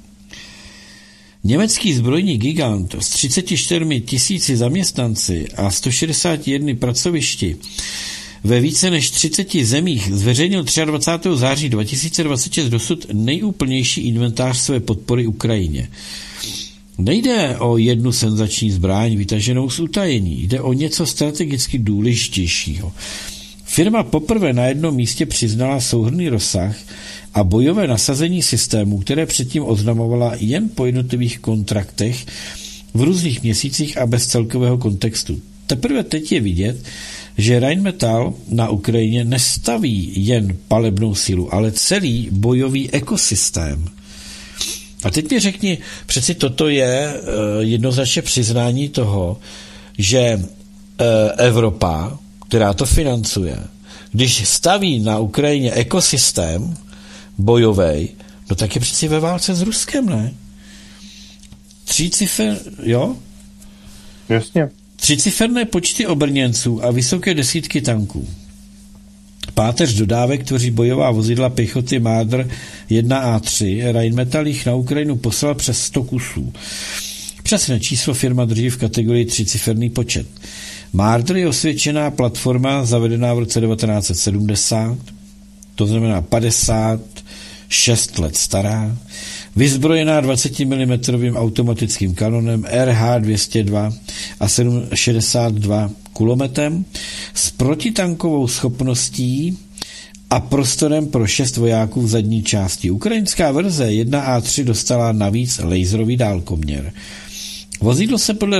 Německý zbrojní gigant s třiceti čtyřmi tisíci zaměstnanci a sto šedesáti jedné pracovišti ve více než třiceti zemích zveřejnil dvacátého třetího září dva tisíce dvacet šest dosud nejúplnější inventář své podpory Ukrajině. Nejde o jednu senzační zbraň vytaženou z utajení, jde o něco strategicky důležitějšího. Firma poprvé na jednom místě přiznala souhrnný rozsah a bojové nasazení systémů, které předtím oznamovala jen po jednotlivých kontraktech v různých měsících a bez celkového kontextu. Teprve teď je vidět, že Rheinmetall na Ukrajině nestaví jen palebnou sílu, ale celý bojový ekosystém. A teď mi řekni, přeci toto je uh, jednoznačně přiznání toho, že uh, Evropa, která to financuje, když staví na Ukrajině ekosystém bojovej, no tak je přeci ve válce s Ruskem, ne? Třícifer, jo? Jasně. Třiciferné počty obrněnců a vysoké desítky tanků. Páteř dodávek tvoří bojová vozidla pěchoty Marder jedna A tři. Rheinmetall jich na Ukrajinu poslal přes sto kusů. Přesné číslo firma drží v kategorii třiciferný počet. Marder je osvědčená platforma zavedená v roce devatenáct set sedmdesát, to znamená padesát šest let stará. vyzbrojená dvacet milimetrů automatickým kanonem R H dvě stě dva a sedm set šedesát dva kulometem s protitankovou schopností a prostorem pro šest vojáků v zadní části. Ukrajinská verze jedna A tři dostala navíc laserový dálkoměr. Vozidlo se podle